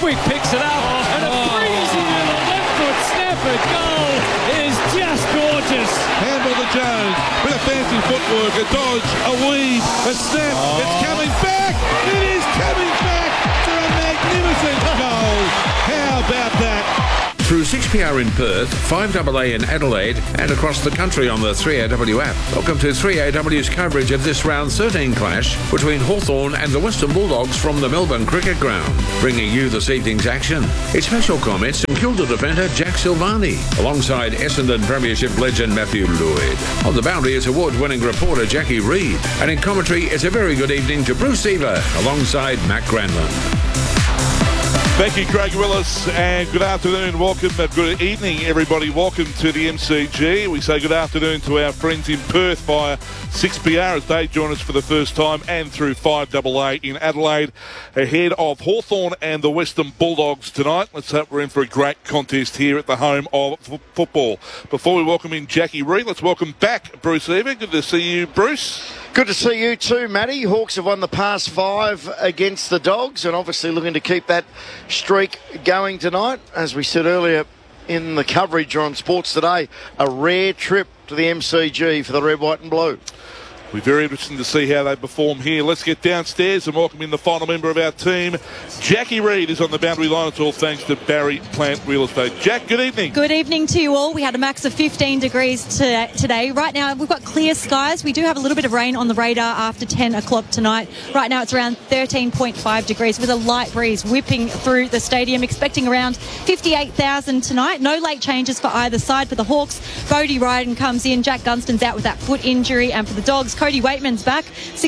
Chadwick picks it up, and a breezy little left foot snapper goal is just gorgeous. Handball to Jones with a fancy footwork, a dodge, a weave, a snap. It's coming back. It is coming back for a magnificent goal. How about that? Through 6PR in Perth, 5AA in Adelaide, and across the country on the 3AW app. Welcome to 3AW's coverage of this round 13 clash between Hawthorn and the Western Bulldogs from the Melbourne Cricket Ground. Bringing you this evening's action. It's special comments from Kilda defender Jack Silvani, alongside Essendon Premiership legend Matthew Lloyd. On the boundary is award-winning reporter Jackie Reid, and in commentary it's a very good evening to Bruce Eva, alongside Matt Granlund. Thank you, Craig Willis, and good afternoon. Welcome, good evening, everybody. Welcome to the MCG. We say good afternoon to our friends in Perth via 6PR as they join us for the first time, and through 5AA in Adelaide, ahead of Hawthorn and the Western Bulldogs tonight. Let's hope we're in for a great contest here at the home of football. Before we welcome in Jackie Reid, let's welcome back Bruce Eva. Good to see you, Bruce. Good to see you too, Matty. Hawks have won the past 5 against the Dogs and obviously looking to keep that streak going tonight. As we said earlier in the coverage on Sports Today, a rare trip to the MCG for the Red, White and Blue. We're very interested to see how they perform here. Let's get downstairs and welcome in the final member of our team. Jackie Reid is on the boundary line. It's all thanks to Barry Plant Real Estate. Jack, good evening. Good evening to you all. We had a max of 15 degrees today. Right now, we've got clear skies. We do have a little bit of rain on the radar after 10 o'clock tonight. Right now, it's around 13.5 degrees with a light breeze whipping through the stadium. Expecting around 58,000 tonight. No late changes for either side. For the Hawks, Bodie Ryden comes in. Jack Gunston's out with that foot injury. And for the Dogs, Cody Waitman's back.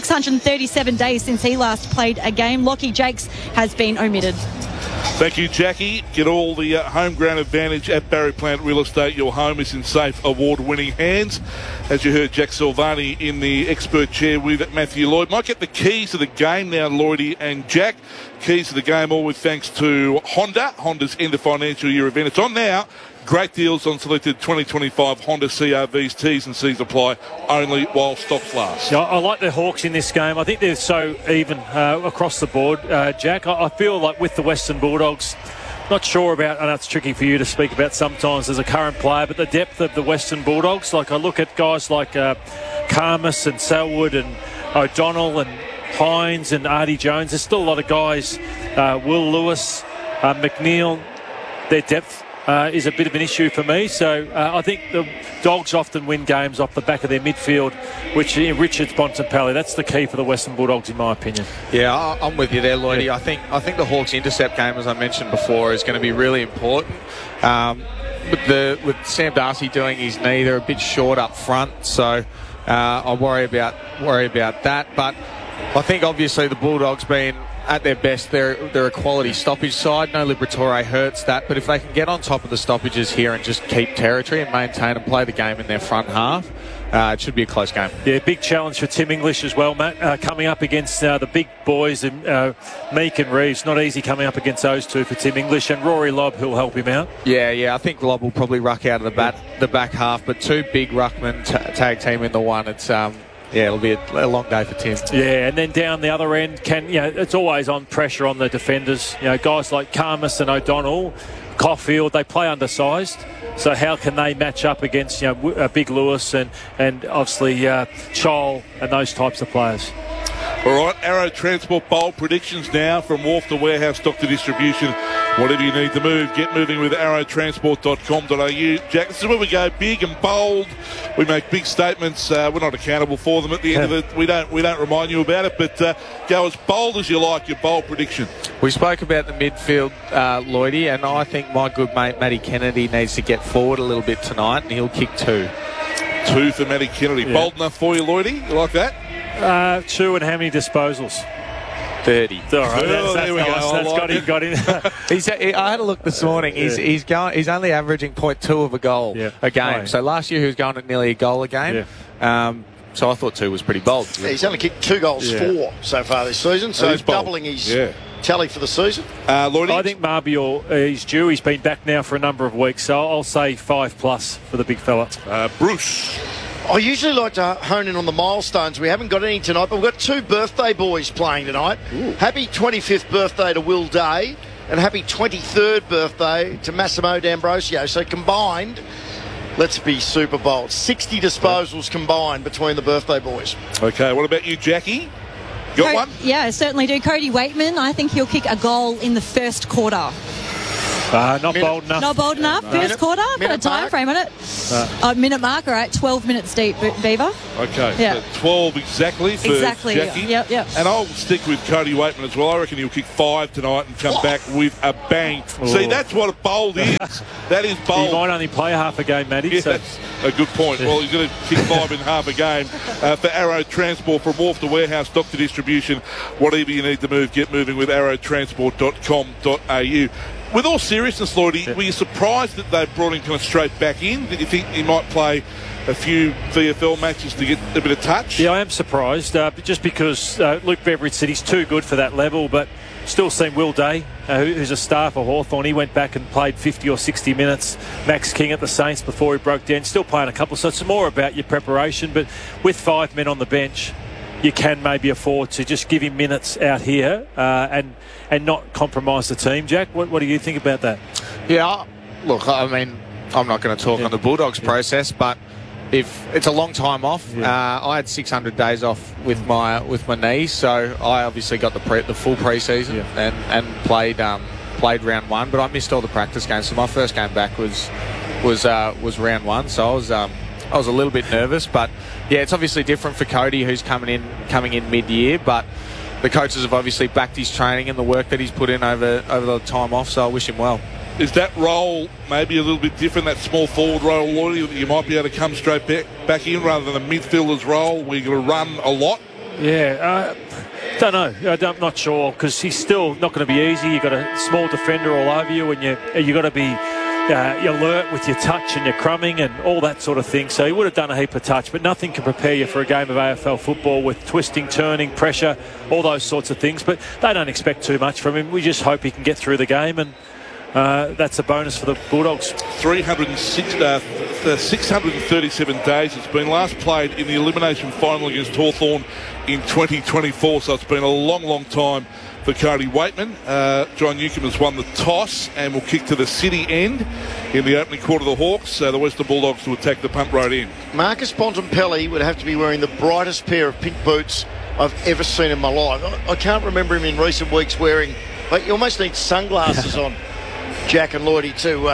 637 days since he last played a game. Lockie Jakes has been omitted. Thank you, Jackie. Get all the home ground advantage at Barry Plant Real Estate. Your home is in safe, award-winning hands. As you heard, Jack Silvani in the expert chair with Matthew Lloyd. Might get the keys to the game now, Lloydie and Jack. Keys to the game, all with thanks to Honda. Honda's end of financial year event. It's on now. Great deals on selected 2025 Honda CRVs. T's and C's apply only while stocks last. Yeah, I like the Hawks in this game. I think they're so even across the board, Jack. I feel like with the Western Bulldogs, not sure about, I know it's tricky for you to speak about sometimes as a current player, but the depth of the Western Bulldogs, like I look at guys like Karmas and Selwood and O'Donnell and Hines and Artie Jones. There's still a lot of guys, Will Lewis, McNeil, their depth is a bit of an issue for me. So I think the Dogs often win games off the back of their midfield, which Richards, Bontempelli, that's the key for the Western Bulldogs in my opinion. Yeah, I'm with you there, Lloydie. Yeah. I think the Hawks intercept game, as I mentioned before, is going to be really important. With Sam Darcy doing his knee, they're a bit short up front, so I worry about that. But I think obviously the Bulldogs being at their best, they're a quality stoppage side. No Liberatore hurts that, but if they can get on top of the stoppages here and just keep territory and maintain and play the game in their front half, it should be a close game. Yeah, big challenge for Tim English as well, Matt. Coming up against the big boys, Meek and Reeves. Not easy coming up against those two for Tim English, and Rory Lobb, who'll help him out. Yeah, I think Lobb will probably ruck out of the back half, but two big ruckmen tag team in the one. It's it'll be a long day for Tim. Yeah, and then down the other end, it's always on pressure on the defenders. Guys like Karmas and O'Donnell, Caulfield, they play undersized. So how can they match up against Big Lewis and obviously Chol and those types of players? All right, Arrow Transport Bowl predictions now from wharf to warehouse, stock to distribution. Whatever you need to move, get moving with arrowtransport.com.au. Jack, this is where we go big and bold. We make big statements. We're not accountable for them at the end of it. We don't remind you about it, but go as bold as you like, your bold prediction. We spoke about the midfield, Lloydie, and I think my good mate Matty Kennedy needs to get forward a little bit tonight, and he'll kick 2. 2 for Matty Kennedy. Yeah. Bold enough for you, Lloydie? You like that? 2 and how many disposals? 30. All right, there we go. Got him. I had a look this morning. He's only averaging 0.2 of a goal a game. Right. So last year he was going at nearly a goal a game. Yeah. So I thought 2 was pretty bold. Yeah, he's only kicked 2 goals 4 so far this season. So he's doubling his tally for the season. Lloydie? I think Marbior is due. He's been back now for a number of weeks. So I'll say 5+ for the big fella. Bruce. I usually like to hone in on the milestones. We haven't got any tonight, but we've got 2 birthday boys playing tonight. Ooh. Happy 25th birthday to Will Day. and happy 23rd birthday to Massimo D'Ambrosio. So combined, let's be super bold, 60 disposals combined between the birthday boys. Okay, what about you, Jackie? Got one? Yeah, I certainly do. Cody Waitman, I think he'll kick a goal in the first quarter. Not bold enough. Not bold enough. First quarter. Got a time frame on it. Minute mark. All right. 12 minutes deep, Beaver. Okay. Yeah. So 12 exactly for Jackie. Yep. And I'll stick with Cody Waitman as well. I reckon he'll kick 5 tonight and come back with a bang. See, that's what a bold is. That is bold. He might only play half a game, Matty. Yeah, so. that's a good point. Well, he's going to kick 5 in half a game. For Arrow Transport, from wharf to warehouse, dock to distribution, whatever you need to move, get moving with arrowtransport.com.au. With all seriousness, Lloydie, were you surprised that they brought him kind of straight back in? Did you think he might play a few VFL matches to get a bit of touch? Yeah, I am surprised, just because Luke Beveridge said he's too good for that level, but still seen Will Day, who's a star for Hawthorn. He went back and played 50 or 60 minutes. Max King at the Saints before he broke down, still playing a couple, so it's more about your preparation. But with 5 men on the bench, you can maybe afford to just give him minutes out here and not compromise the team. Jack, what do you think about that? Yeah, look, I mean, I'm not going to talk on the Bulldogs process, but if it's a long time off, I had 600 days off with my knee, so I obviously got the full pre-season and played round 1, but I missed all the practice games. So my first game back was round 1, so I was a little bit nervous, but yeah, it's obviously different for Cody, who's coming in mid-year, but the coaches have obviously backed his training and the work that he's put in over the time off, so I wish him well. Is that role maybe a little bit different, that small forward role, Lloydie, that you might be able to come straight back in rather than a midfielder's role where you're going to run a lot? Yeah, don't know. I'm not sure, because he's still not going to be easy. You've got a small defender all over you, and you've got to be alert with your touch and your crumbing and all that sort of thing. So he would have done a heap of touch, but nothing can prepare you for a game of AFL football with twisting, turning, pressure, all those sorts of things. But they don't expect too much from him. We just hope he can get through the game, and that's a bonus for the Bulldogs. 637 days it's been. Last played in the elimination final against Hawthorn in 2024, so it's been a long time for Cody Waitman. John Newcombe has won the toss and will kick to the city end in the opening quarter of the Hawks. The Western Bulldogs to attack the punt road end. Marcus Bontempelli would have to be wearing the brightest pair of pink boots I've ever seen in my life. I can't remember him in recent weeks wearing, like, you almost need sunglasses on, Jack and Lloydie,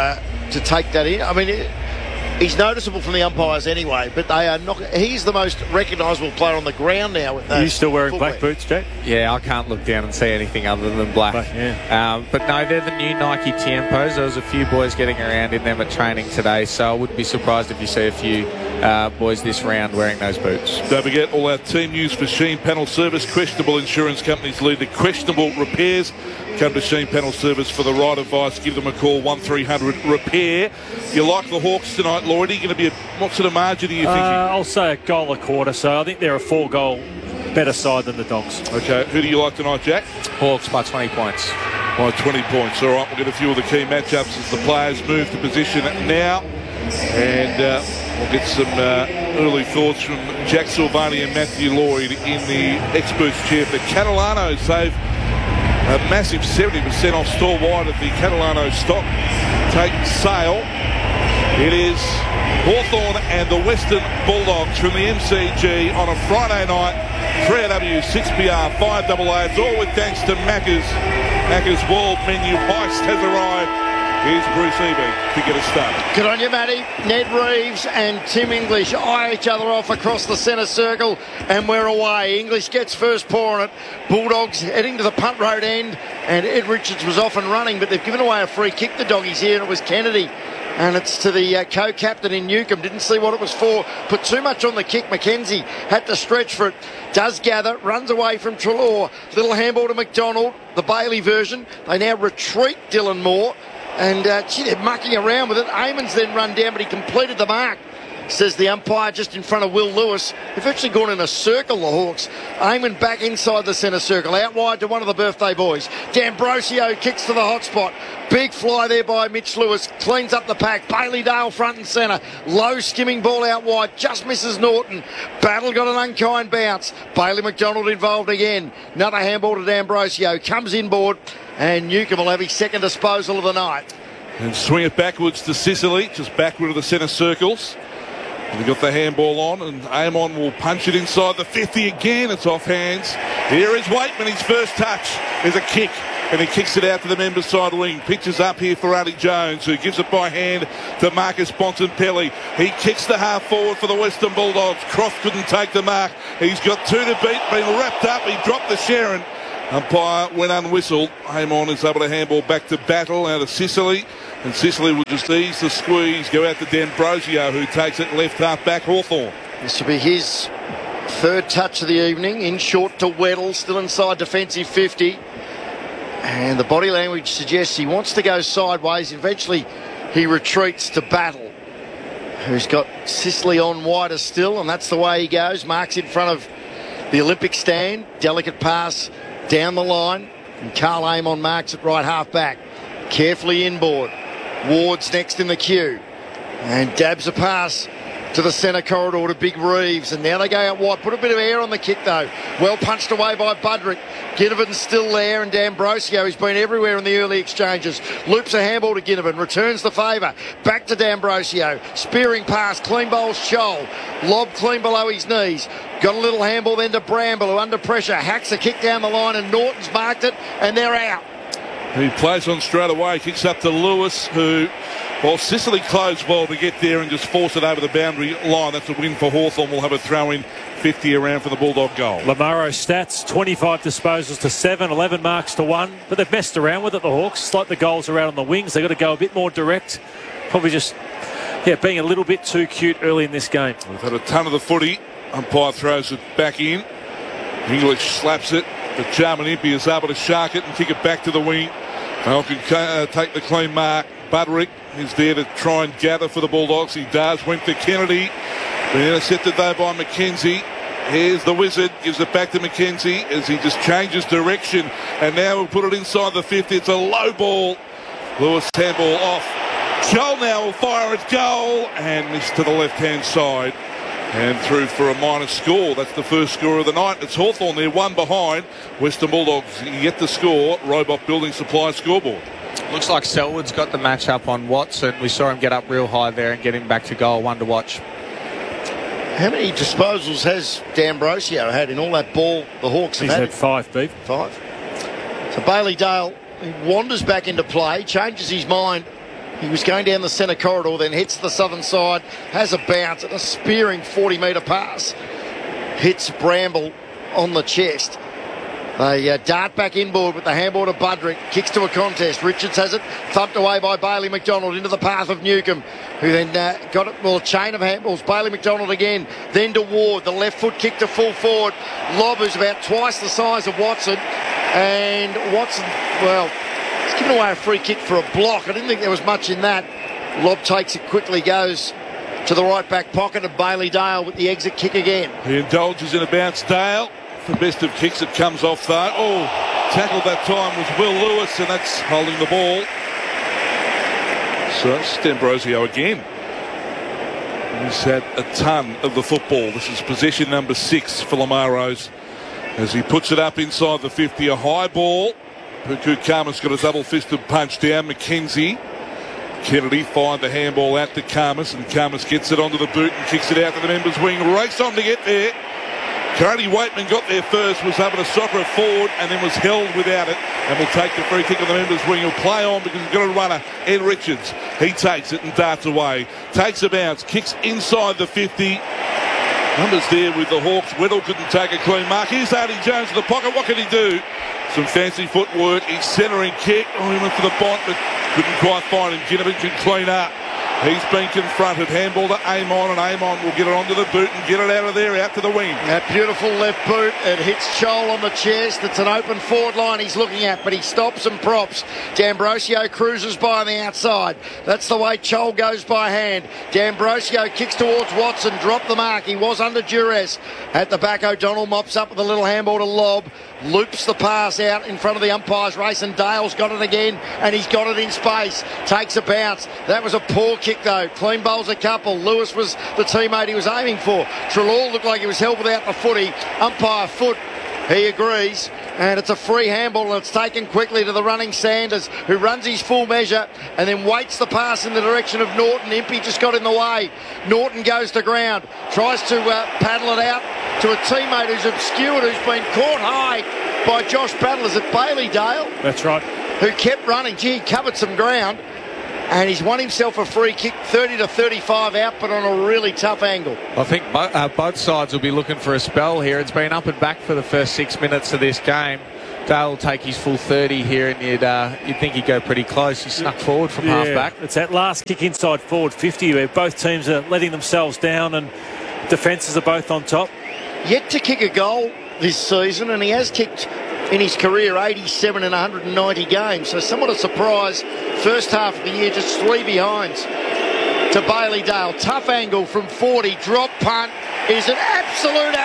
to take that in. I mean, he's noticeable from the umpires anyway, but they are not. He's the most recognisable player on the ground now. With those. Are you still wearing footwear. black boots, Jack? Yeah, I can't look down and see anything other than black. But no, they're the new Nike Tiempos. There was a few boys getting around in them at training today, so I wouldn't be surprised if you see a few boys this round wearing those boots. Don't forget all our team news for Sheen Panel Service. Questionable insurance companies lead to questionable repairs. Come to Sheen Panel Service for the right advice. Give them a call, 1300-REPAIR. You like the Hawks tonight, Lloydie? Going to be what sort of margin are you thinking? I'll say a goal a quarter, so I think they're a 4-goal better side than the Dogs. Okay, who do you like tonight, Jack? Hawks by 20 points. By 20 points. All right, we'll get a few of the key matchups as the players move to position now. And we'll get some early thoughts from Jack Silvani and Matthew Lloyd in the experts chair. The Catalanos save a massive 70% off store wide at the Catalano stock. Take sail. It is Hawthorn and the Western Bulldogs from the MCG on a Friday night. 3AW, 6PR, 5AA. It's all with thanks to Macca's. Macca's World Menu Heist has arrived. Here's Bruce Eby to get us started. Good on you, Matty. Ned Reeves and Tim English eye each other off across the centre circle, and we're away. English gets first paw on it. Bulldogs heading to the punt road end, and Ed Richards was off and running, but they've given away a free kick, the doggies here, and it was Kennedy. And it's to the co-captain in Newcombe. Didn't see what it was for. Put too much on the kick. McKenzie had to stretch for it. Does gather. Runs away from Treloar. Little handball to McDonald. The Bailey version. They now retreat Dylan Moore. And they're mucking around with it. Eamons then run down, but he completed the mark. says the umpire, just in front of Will Lewis. They've actually gone in a circle, the Hawks. Eamon back inside the centre circle, out wide to one of the birthday boys. D'Ambrosio kicks to the hot spot. Big fly there by Mitch Lewis, cleans up the pack. Bailey Dale front and centre. Low skimming ball out wide, just misses Norton. Battle got an unkind bounce. Bailey McDonald involved again. Another handball to D'Ambrosio, comes inboard, and Newcombe will have his second disposal of the night. And swing it backwards to Sicily, just backward of the centre circles. They've got the handball on, and Amon will punch it inside the 50 again. It's off hands. Here is Waitman, his first touch. There's a kick, and he kicks it out to the members' side wing. Pitches up here for Ali Jones, who gives it by hand to Marcus Bontempelli. He kicks the half forward for the Western Bulldogs. Croft couldn't take the mark. He's got 2 to beat, been wrapped up. He dropped the Sharon. Umpire went unwhistled. Amon is able to handball back to Battle, out of Sicily. And Sicily will just ease the squeeze, go out to D'Ambrosio, who takes it left half back Hawthorn. This will be his third touch of the evening. In short to Weddle, still inside defensive 50. And the body language suggests he wants to go sideways. Eventually he retreats to Battle, who's got Sicily on wider still, and that's the way he goes. Marks in front of the Olympic stand. Delicate pass down the line, and Carl Amon marks it right half back. Carefully inboard. Ward's next in the queue, and dabs a pass to the centre corridor to Big Reeves, and now they go out wide. Put a bit of air on the kick though. Well punched away by Budrick. Ginnivan's still there, and D'Ambrosio, he's been everywhere in the early exchanges. Loops a handball to Ginnivan, returns the favour. Back to D'Ambrosio. Spearing pass, clean bowls Scholl. Lob clean below his knees. Got a little handball then to Bramble, who under pressure hacks a kick down the line, and Norton's marked it, and they're out. He plays on straight away, kicks up to Lewis, who, well, Sicily closed well to get there and just force it over the boundary line. That's a win for Hawthorn. We'll have a throw-in 50 around for the Bulldog goal. Lamaro stats, 25 disposals to 7, 11 marks to 1. But they've messed around with it, the Hawks. It's like the goals are out on the wings. They've got to go a bit more direct. Probably just, being a little bit too cute early in this game. We've had a ton of the footy. Umpire throws it back in. English slaps it. But Jarman Impey is able to shark it and kick it back to the wing. They can take the clean mark. Budrick is there to try and gather for the Bulldogs. He does. Went to Kennedy. Been intercepted though by McKenzie. Here's the Wizard. Gives it back to McKenzie as he just changes direction. And now we'll put it inside the 50. It's a low ball. Lewis handball off. Joel now will fire at goal and miss to the left-hand side. And through for a minor score. That's the first score of the night. It's Hawthorn there, 1 behind. Western Bulldogs yet to score. Robot Building Supply scoreboard. Looks like Selwood's got the match up on Watson. We saw him get up real high there and get him back to goal. One to watch. How many disposals has D'Ambrosio had in all that ball the Hawks have He's had? had 5, Beef. 5. So Bailey Dale, he wanders back into play, changes his mind. He was going down the centre corridor, then hits the southern side, has a bounce, and a spearing 40-metre pass. Hits Bramble on the chest. They dart back inboard with the handball to Budrick. Kicks to a contest. Richards has it thumped away by Bailey McDonald into the path of Newcombe, who then got it, well, a chain of handballs. Bailey McDonald again, then to Ward. The left foot kick to full forward. Lob, who's about twice the size of Watson. And Watson, well, he's given away a free kick for a block. I didn't think there was much in that. Lob takes it quickly, goes to the right back pocket of Bailey Dale with the exit kick again. He indulges in a bounce. Dale, the best of kicks, it comes off though. Oh, tackled that time was Will Lewis, and that's holding the ball. So it's D'Ambrosio again. He's had a ton of the football. This is possession number 6 for Lamaros as he puts it up inside the 50. A high ball. Puku Kama's got a double-fisted punch down. McKenzie. Kennedy fired the handball out to Khamis, and Khamis gets it onto the boot and kicks it out to the members' wing. Race on to get there. Cody Waitman got there first, was able to soccer it forward, and then was held without it, and will take the free kick on the members' wing. He'll play on because he's got a runner, Ed Richards. He takes it and darts away. Takes a bounce, kicks inside the 50. Numbers there with the Hawks. Weddle couldn't take a clean mark. Here's Ali Jones in the pocket. What can he do? Some fancy footwork. He's centering kick. Oh, he went for the bont, but couldn't quite find him. Ginnivan can clean up. He's been confronted. Handball to Amon, and Amon will get it onto the boot and get it out of there, out to the wing. That beautiful left boot. It hits Chol on the chest. It's an open forward line he's looking at, but he stops and props. D'Ambrosio cruises by on the outside. That's the way Chol goes by hand. D'Ambrosio kicks towards Watson, dropped the mark. He was under duress. At the back, O'Donnell mops up with a little handball to Lobb. Loops the pass out in front of the umpires race, and Dale's got it again, and he's got it in space. Takes a bounce. That was a poor kick though. Clean bowls a couple. Lewis was the teammate he was aiming for. Trelaw looked like he was held without the footy. Umpire foot. He agrees, and it's a free handball, and it's taken quickly to the running Sanders, who runs his full measure and then waits the pass in the direction of Norton. Impey just got in the way. Norton goes to ground, tries to paddle it out to a teammate who's obscured, who's been caught high by Josh Battle. Is it Bailey Dale? That's right. Who kept running. Gee, he covered some ground. And he's won himself a free kick, 30 to 35 out, but on a really tough angle. I think both sides will be looking for a spell here. It's been up and back for the first 6 minutes of this game. Dale will take his full 30 here, and you'd think he'd go pretty close. He snuck forward from half back. It's that last kick inside forward 50 where both teams are letting themselves down and defences are both on top. Yet to kick a goal this season, and he has kicked in his career 87 in 190 games, so somewhat a surprise. First half of the year, just 3 behinds to Bailey Dale. Tough angle from 40, drop punt is an absolute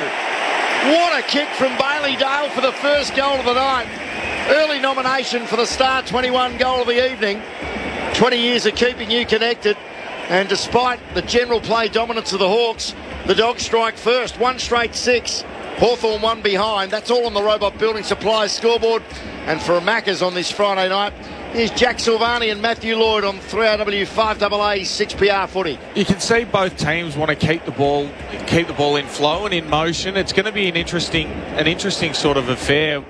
arrow. What a kick from Bailey Dale for the first goal of the night. Early nomination for the Star 21 goal of the evening. 20 years of keeping you connected, and despite the general play dominance of the Hawks, the Dogs strike first, 1 straight 6. Hawthorn 1 behind. That's all on the Robot Building Supplies scoreboard. And for a Maccas on this Friday night, here's Jack Silvani and Matthew Lloyd on 3AW 5AA 6PR footy. You can see both teams want to keep the ball in flow and in motion. It's going to be an interesting sort of affair,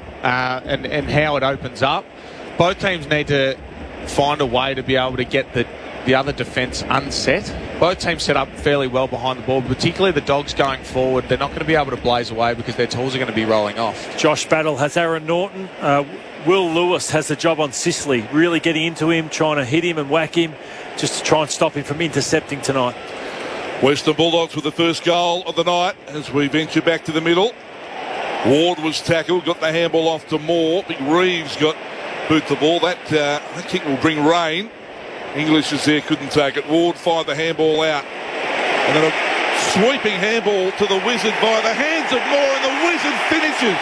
and how it opens up. Both teams need to find a way to be able to get the other defence unset. Both teams set up fairly well behind the ball, particularly the Dogs going forward. They're not going to be able to blaze away because their tools are going to be rolling off. Josh Battle has Aaron Norton. Will Lewis has the job on Sicily, really getting into him, trying to hit him and whack him, just to try and stop him from intercepting tonight. Western Bulldogs with the first goal of the night as we venture back to the middle. Ward was tackled, got the handball off to Moore. Big Reeves got boot the ball. That kick will bring rain. English is there, couldn't take it. Ward fired the handball out. And then a sweeping handball to the Wizard by the hands of Moore, and the Wizard finishes.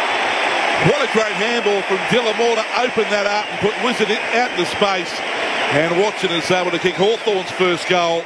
What a great handball from Dylan Moore to open that up and put Wizard out into space. And Watson is able to kick Hawthorn's first goal.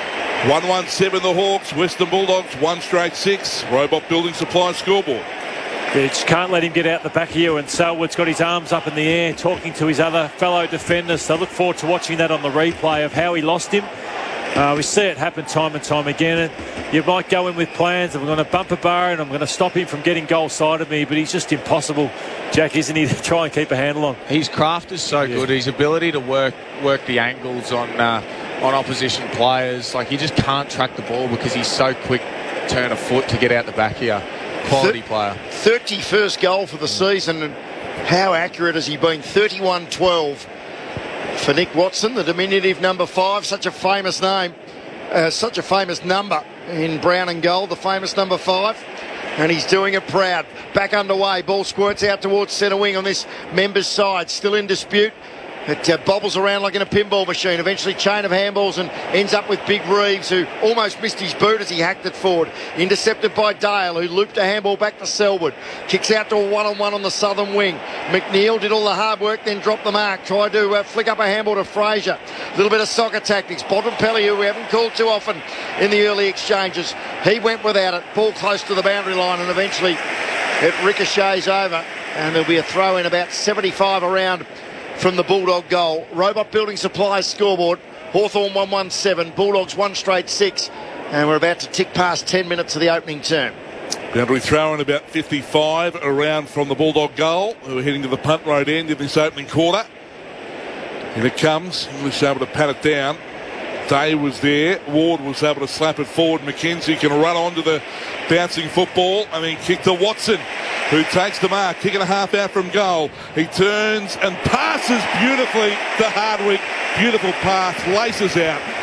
1-1-7 the Hawks. Western Bulldogs 1 straight 6. Robot Building Supply scoreboard. You just can't let him get out the back here, and Selwood's got his arms up in the air talking to his other fellow defenders. So I look forward to watching that on the replay of how he lost him. We see it happen time and time again. And you might go in with plans of I'm going to bump a bar and I'm going to stop him from getting goal side of me, but he's just impossible, Jack, isn't he, to try and keep a handle on. His craft is so good. His ability to work the angles on opposition players. Like, you just can't track the ball because he's so quick, turn a foot to get out the back here. Quality player. 31st goal for the season, and how accurate has he been? 31-12 for Nick Watson, the diminutive number 5, such a famous name, such a famous number in brown and gold, the famous number 5, and he's doing it proud. Back underway, ball squirts out towards centre wing on this members' side, still in dispute. It bobbles around like in a pinball machine. Eventually chain of handballs and ends up with Big Reeves, who almost missed his boot as he hacked it forward. Intercepted by Dale, who looped a handball back to Selwood. Kicks out to a one-on-one on the southern wing. McNeil did all the hard work, then dropped the mark. Tried to flick up a handball to Fraser. A little bit of soccer tactics. Bontempelli, who we haven't called too often in the early exchanges, he went without it. Ball close to the boundary line, and eventually it ricochets over. And there'll be a throw in about 75 around from the Bulldog goal. Robot Building Supplies scoreboard. Hawthorn 1-1-7. Bulldogs 1 straight 6. And we're about to tick past 10 minutes of the opening term. Boundary throw in about 55 around from the Bulldog goal, who are heading to the punt road end of this opening quarter. Here it comes. English able to pat it down. Day was there. Ward was able to slap it forward. McKenzie can run onto the bouncing football. I mean, kick to Watson, who takes the mark. Kick and a half out from goal. He turns and passes beautifully to Hardwick. Beautiful pass. Laces out.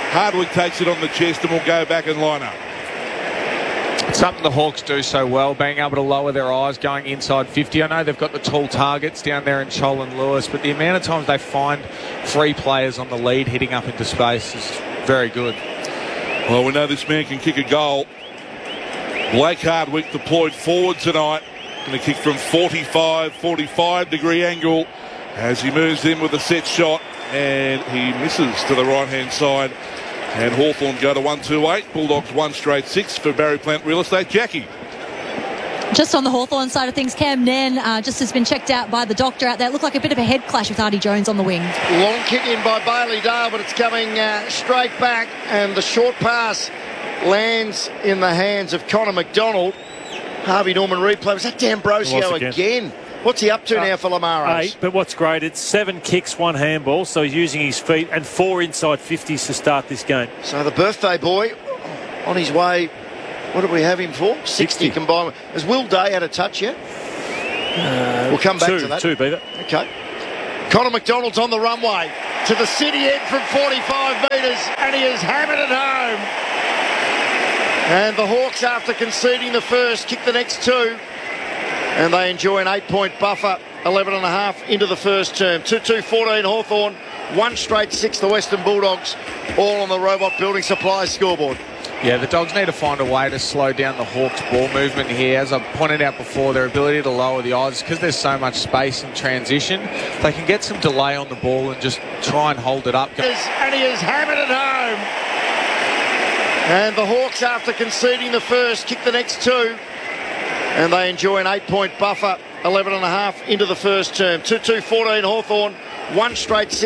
Hardwick takes it on the chest and will go back and line up. It's something the Hawks do so well, being able to lower their eyes going inside 50. I know they've got the tall targets down there in Chol and Lewis, but the amount of times they find free players on the lead hitting up into space is very good. Well, we know this man can kick a goal. Blake Hardwick deployed forward tonight. Going to kick from 45 degree angle as he moves in with a set shot, and he misses to the right-hand side. And Hawthorn go to 1-2-8. Bulldogs 1 straight 6 for Barry Plant Real Estate. Jackie. Just on the Hawthorn side of things, Cam Nen just has been checked out by the doctor out there. It looked like a bit of a head clash with Artie Jones on the wing. Long kick in by Bailey Dale, but it's coming straight back, and the short pass lands in the hands of Connor McDonald. Harvey Norman replay. Was that D'Ambrosio again? What's he up to now for Lamaros? 8, but what's great, it's 7 kicks, 1 handball, so he's using his feet, and 4 inside 50s to start this game. So the birthday boy on his way, what did we have him for? 60 combined. Has Will Day had a touch yet? We'll come back to that. 2, Beaver. Okay. Connor McDonald's on the runway to the city end from 45 metres, and he has hammered it home. And the Hawks, after conceding the first, kick the next 2. And they enjoy an 8-point buffer, 11.5 into the first term. 2-2-14 Hawthorn, 1 straight 6 the Western Bulldogs, all on the Robot Building Supplies scoreboard. Yeah, the Dogs need to find a way to slow down the Hawks' ball movement here. As I pointed out before, their ability to lower the odds, because there's so much space in transition, they can get some delay on the ball and just try and hold it up. And he has hammered it home. And the Hawks, after conceding the first, kick the next 2. And they enjoy an 8-point buffer, 11.5 into the first term. 2-2-14 Hawthorn, 1 straight 6.